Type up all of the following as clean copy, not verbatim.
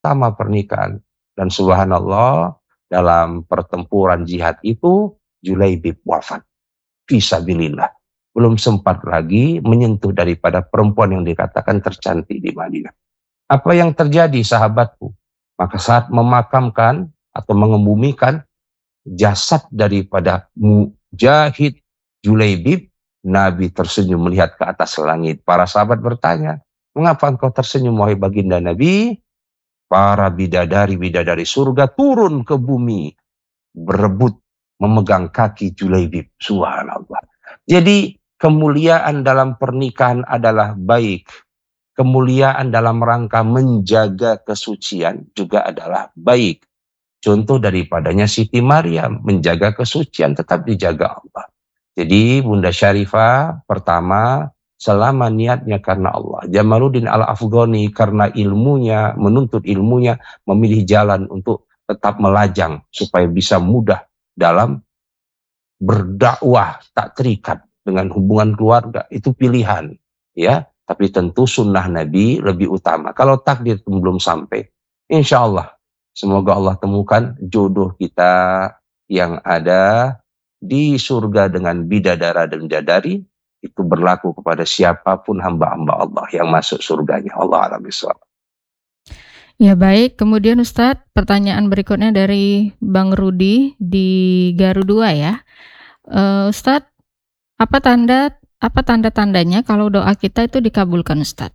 pertama pernikahan. Dan subhanallah, dalam pertempuran jihad itu Julaibib wafat fisabilillah. Belum sempat lagi menyentuh daripada perempuan yang dikatakan tercantik di Madinah. Apa yang terjadi sahabatku? Maka saat memakamkan atau mengebumikan jasad daripada Mujahid Julaibib, Nabi tersenyum melihat ke atas langit. Para sahabat bertanya, mengapa engkau tersenyum wahai baginda Nabi? Para bidadari-bidadari surga turun ke bumi, berebut memegang kaki Julaibib. Subhanallah. Jadi kemuliaan dalam pernikahan adalah baik. Kemuliaan dalam rangka menjaga kesucian juga adalah baik. Contoh daripadanya Siti Maryam, menjaga kesucian tetap dijaga Allah. Jadi Bunda Syarifah pertama, selama niatnya karena Allah. Jamaluddin Al-Afghani karena ilmunya, menuntut ilmunya, memilih jalan untuk tetap melajang supaya bisa mudah dalam berdakwah, tak terikat dengan hubungan keluarga. Itu pilihan, ya. Tapi tentu sunnah Nabi lebih utama. Kalau takdir belum sampai, insya Allah semoga Allah temukan jodoh kita yang ada di surga dengan bidadara dan bidadari. Itu berlaku kepada siapapun hamba-hamba Allah yang masuk surganya. Allah a'lam bishawab. Ya baik, kemudian Ustadz, pertanyaan berikutnya dari Bang Rudi di Garudua ya. Ustadz, apa tanda-tandanya kalau doa kita itu dikabulkan, Ustadz?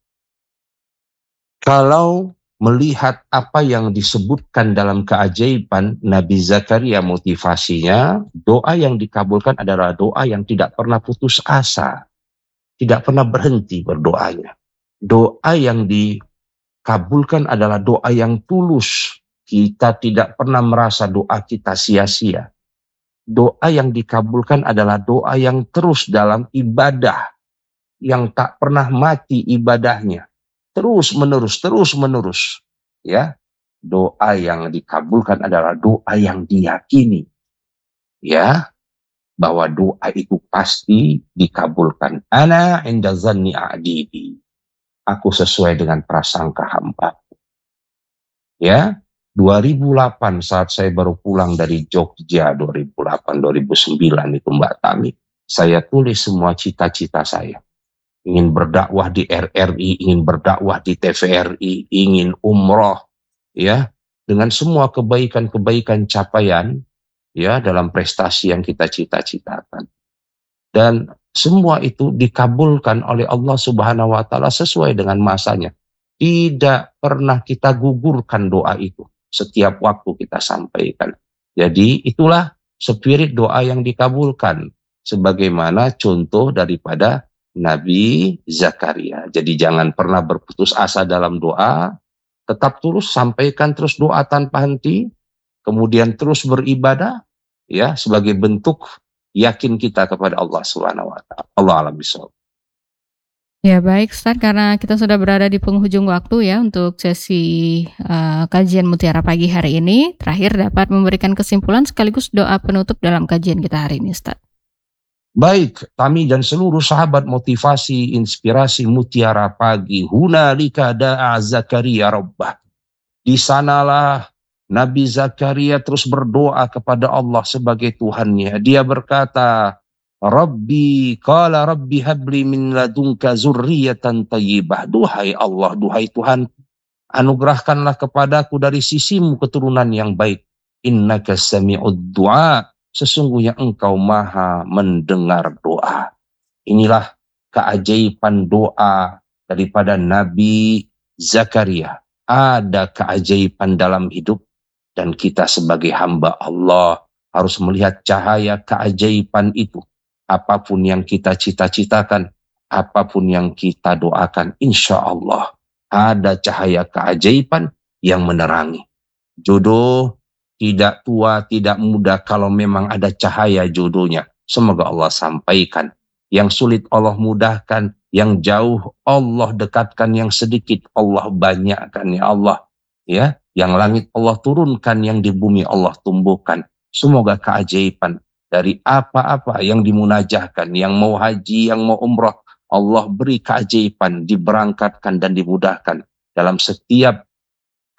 Kalau melihat apa yang disebutkan dalam keajaiban Nabi Zakaria, motivasinya, doa yang dikabulkan adalah doa yang tidak pernah putus asa, tidak pernah berhenti berdoanya. Doa yang dikabulkan adalah doa yang tulus. Kita tidak pernah merasa doa kita sia-sia. Doa yang dikabulkan adalah doa yang terus dalam ibadah, yang tak pernah mati ibadahnya. Terus menerus, ya. Doa yang dikabulkan adalah doa yang diyakini, ya, bahwa doa itu pasti dikabulkan. Ana inda zanni a'didi. Aku sesuai dengan prasangka hamba. Ya, 2008 saat saya baru pulang dari Jogja, 2008-2009 itu Mbak Tami, saya tulis semua cita-cita saya. Ingin berdakwah di RRI, ingin berdakwah di TVRI, ingin umroh, ya, dengan semua kebaikan-kebaikan capaian, ya, dalam prestasi yang kita cita-citakan. Dan semua itu dikabulkan oleh Allah Subhanahu wa taala sesuai dengan masanya. Tidak pernah kita gugurkan doa itu. Setiap waktu kita sampaikan. Jadi itulah spirit doa yang dikabulkan. Sebagaimana contoh daripada Nabi Zakaria. Jadi jangan pernah berputus asa dalam doa, tetap terus sampaikan terus doa tanpa henti, kemudian terus beribadah, ya, sebagai bentuk yakin kita kepada Allah Subhanahu wa taala. Allah a'lam bishawab. Ya baik Ustadz, karena kita sudah berada di penghujung waktu ya untuk sesi kajian Mutiara Pagi hari ini. Terakhir dapat memberikan kesimpulan sekaligus doa penutup dalam kajian kita hari ini, Ustadz. Baik, kami dan seluruh sahabat motivasi, inspirasi Mutiara Pagi, hunalika da'a Zakaria rabbah. Di sanalah Nabi Zakaria terus berdoa kepada Allah sebagai Tuhannya. Dia berkata, Rabbi, qala Rabbi habli min ladunka zurriyatan tayyibah. Duhai Allah, duhai Tuhan, anugerahkanlah kepadaku dari sisimu keturunan yang baik. Innaka sami'ud du'a. Sesungguhnya engkau maha mendengar doa. Inilah keajaiban doa daripada Nabi Zakaria. Ada keajaiban dalam hidup dan kita sebagai hamba Allah harus melihat cahaya keajaiban itu. Apapun yang kita cita-citakan, apapun yang kita doakan, insya Allah ada cahaya keajaiban yang menerangi. Jodoh tidak tua, tidak muda kalau memang ada cahaya jodohnya. Semoga Allah sampaikan. Yang sulit Allah mudahkan, yang jauh Allah dekatkan, yang sedikit Allah banyakkan ya Allah. Ya, yang langit Allah turunkan, yang di bumi Allah tumbuhkan. Semoga keajaiban dari apa-apa yang dimunajahkan, yang mau haji, yang mau umrah, Allah beri keajaiban, diberangkatkan dan dimudahkan dalam setiap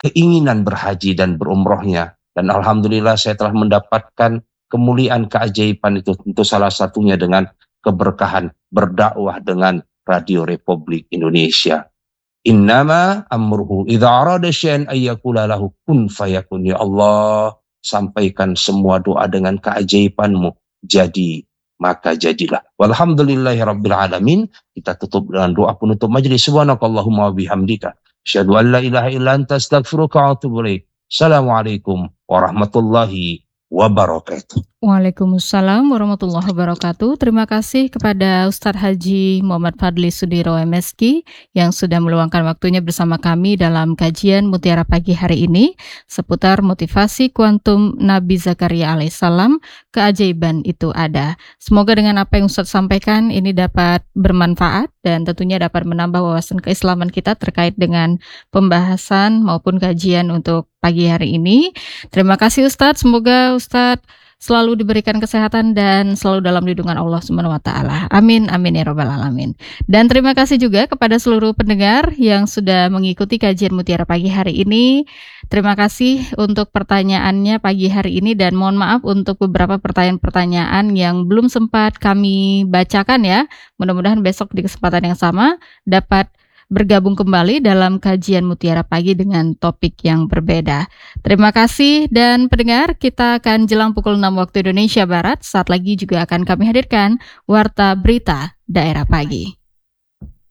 keinginan berhaji dan berumrohnya. Dan alhamdulillah saya telah mendapatkan kemuliaan keajaiban itu, tentu salah satunya dengan keberkahan berdakwah dengan Radio Republik Indonesia. Innama amruhu idza arada syai'an ayyakula lahu kun fayakun. Ya Allah, sampaikan semua doa dengan keajaibanmu, jadi maka jadilah. Walhamdulillahirabbil alamin. Kita tutup dengan doa penutup majelis. Subhanakallahumma wa bihamdika asyhadu an la ilaha illa anta astaghfiruka wa atubu ilaik. Assalamualaikum warahmatullahi wabarakatuh. Waalaikumsalam warahmatullahi wabarakatuh. Terima kasih kepada Ustadz Haji Muhammad Fadli Sudiro MSki yang sudah meluangkan waktunya bersama kami dalam kajian Mutiara Pagi hari ini seputar motivasi kuantum Nabi Zakaria alaihissalam, keajaiban itu ada. Semoga dengan apa yang Ustadz sampaikan ini dapat bermanfaat dan tentunya dapat menambah wawasan keislaman kita terkait dengan pembahasan maupun kajian untuk pagi hari ini. Terima kasih Ustadz, semoga Ustadz selalu diberikan kesehatan dan selalu dalam lindungan Allah Subhanahu wa taala. Amin amin ya rabbal alamin. Dan terima kasih juga kepada seluruh pendengar yang sudah mengikuti kajian Mutiara Pagi hari ini. Terima kasih untuk pertanyaannya pagi hari ini dan mohon maaf untuk beberapa pertanyaan-pertanyaan yang belum sempat kami bacakan ya. Mudah-mudahan besok di kesempatan yang sama dapat bergabung kembali dalam kajian Mutiara Pagi dengan topik yang berbeda. Terima kasih dan pendengar, kita akan jelang pukul 6 waktu Indonesia Barat. Saat lagi juga akan kami hadirkan Warta Berita Daerah Pagi.